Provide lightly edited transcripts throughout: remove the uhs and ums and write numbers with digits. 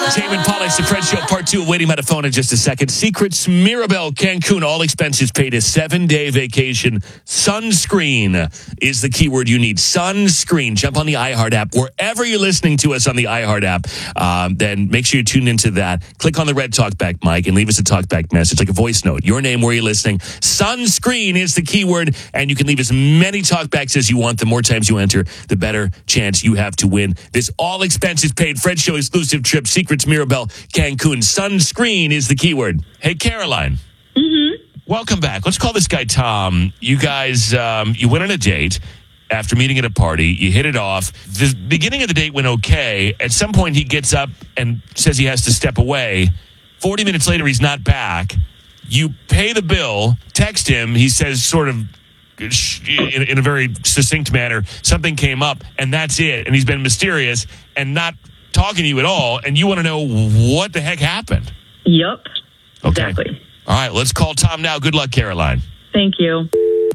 Tame Impala, it's the Fred Show, Part 2. Waiting by the phone in just a second. Secrets, Mirabel, Cancun, all expenses paid. A 7-day vacation. Sunscreen is the keyword you need. Sunscreen. Jump on the iHeart app. Wherever you're listening to us on the iHeart app, then make sure you tune into that. Click on the red talkback mic and leave us a talkback message, like a voice note. Your name, where you're listening. Sunscreen is the keyword, and you can leave as many talkbacks as you want. The more times you enter, the better chance you have to win this all expenses paid Fred Show exclusive trip. Secrets, Mirabel, Cancun. Sunscreen is the keyword. Hey, Caroline. Mm-hmm. Welcome back. Let's call this guy Tom. You guys, you went on a date after meeting at a party. You hit it off. The beginning of the date went okay. At some point, he gets up and says he has to step away. 40 minutes later, he's not back. You pay the bill, text him. He says sort of in a very succinct manner, something came up, and that's it. And he's been mysterious and not talking to you at all, and you want to know what the heck happened. Yep. Okay. Exactly. All right, let's call Tom now. Good luck, Caroline. Thank you.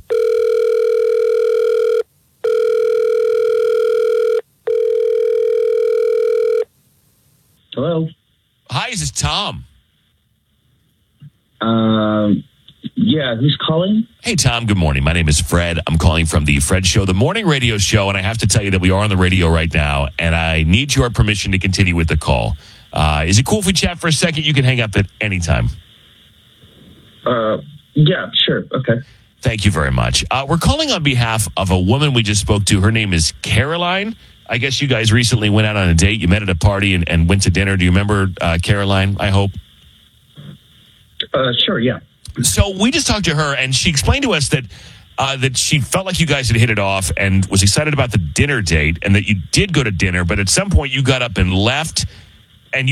Hello. Hi, this is Tom. Yeah, who's calling? Hey, Tom, good morning. My name is Fred. I'm calling from the Fred Show, the morning radio show, and I have to tell you that we are on the radio right now, and I need your permission to continue with the call. Is it cool if we chat for a second? You can hang up at any time. Yeah, sure. Okay. Thank you very much. We're calling on behalf of a woman we just spoke to. Her name is Caroline. I guess you guys recently went out on a date. You met at a party and went to dinner. Do you remember Caroline, I hope? Sure, yeah. So we just talked to her, and she explained to us that she felt like you guys had hit it off and was excited about the dinner date, and that you did go to dinner, but at some point you got up and left.